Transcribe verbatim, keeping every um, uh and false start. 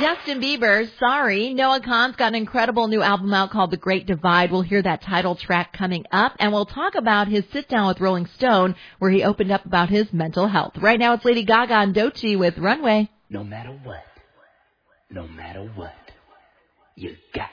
Justin Bieber, Sorry. Noah Kahan's got an incredible new album out called The Great Divide. We'll hear that title track coming up, and we'll talk about his sit-down with Rolling Stone, where he opened up about his mental health. Right now it's Lady Gaga and Doechii with Runway. No matter what, no matter what, you got